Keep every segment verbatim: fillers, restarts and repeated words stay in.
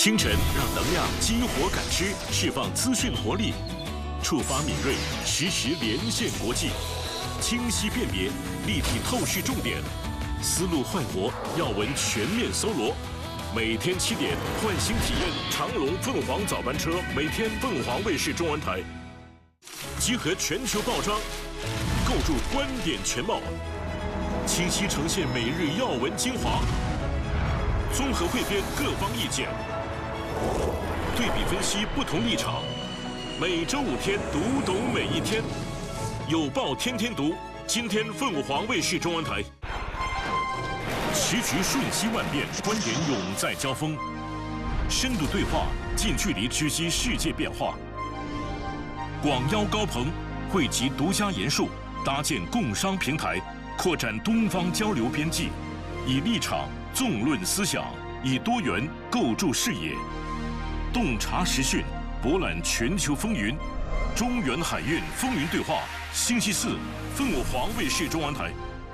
清晨让能量激活感知，释放资讯活力，触发敏锐，实时连线国际，清晰辨别，立体透视重点，思路焕活，要闻全面搜罗。每天七点，唤醒体验长龙凤凰早班车，每天凤凰卫视中文台，集合全球报章，构筑观点全貌，清晰呈现每日要闻精华，综合汇编各方意见，对比分析不同立场。每周五天，读懂每一天，有报天天读。今天凤凰卫视中文台。时局瞬息万变，观点永在交锋，深度对话，近距离知悉世界变化。广邀高朋，汇集独家研述，搭建共商平台，扩展东方交流边际，以立场纵论思想，以多元构筑视野，洞察时讯，博览全球风云。中原海运风云对话，星期四，凤凰卫视中文台。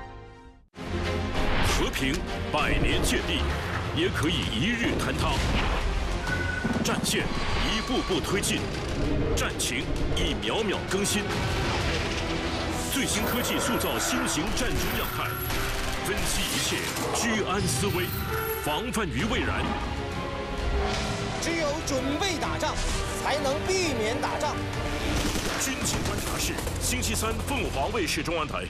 和平百年建立，也可以一日坍塌。战线一步步推进，战情一秒秒更新。最新科技塑造新型战争样态，分析一切，居安思危，防范于未然。 只有准备打仗，才能避免打仗。 军情观察室，星期三，凤凰卫视中文台。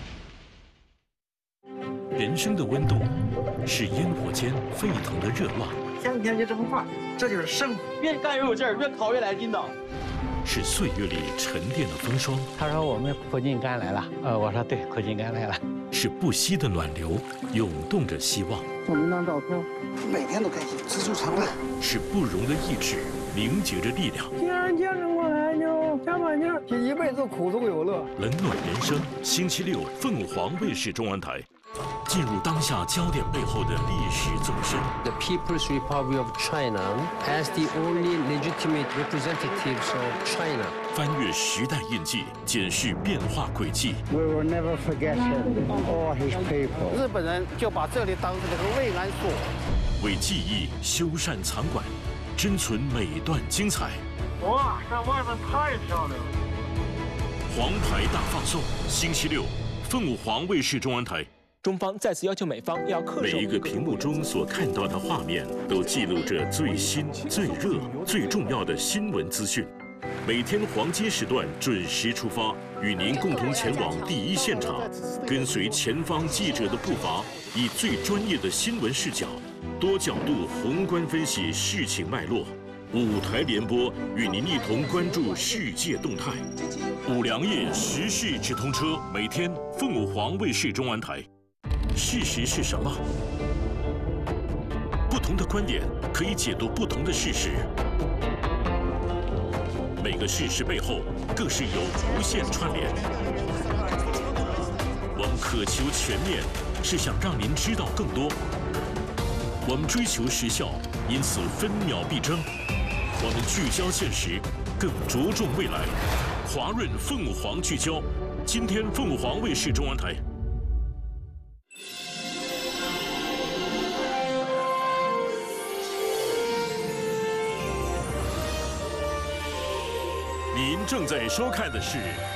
人生的温度是烟火间沸腾的热浪， 天天就这么干，这就是生活。越干越有劲儿，越烤越来劲道。 是岁月里沉淀的风霜。 他说我们苦尽甘来了，呃，我说对，苦尽甘来了。 是不息的暖流，涌动着希望。 送您张照片，每天都开心，知足常乐。 是不容的意志，凝结着力量。 既然坚持过来，就加把劲儿，这一辈子苦中有乐。 冷暖人生，星期六，凤凰卫视中文台。进入当下焦点背后的历史纵深。 The People's Republic of China as the only legitimate representatives of China. 翻越时代印记，检视变化轨迹。 We will never forget him or his people. 日本人就把这里当成这个慰安所， 为记忆修缮藏馆，珍存每段精彩。 哇，这外面太漂亮了！ 黄牌大放送，星期六，凤凰卫视中文台。 中方再次要求美方要恪守。 每一个屏幕中所看到的画面，都记录着最新、最热、最重要的新闻资讯。每天黄金时段准时出发，与您共同前往第一现场，跟随前方记者的步伐，以最专业的新闻视角，多角度宏观分析事情脉络。五台联播，与您一同关注世界动态。五粮液时事直通车，每天凤凰卫视中文台。事实是什么？不同的观点可以解读不同的事实。每个事实背后更是有无限串联。我们渴求全面，是想让您知道更多。我们追求时效，因此分秒必争。我们聚焦现实，更着重未来。华润凤凰聚焦，今天凤凰卫视中文台。您正在收看的是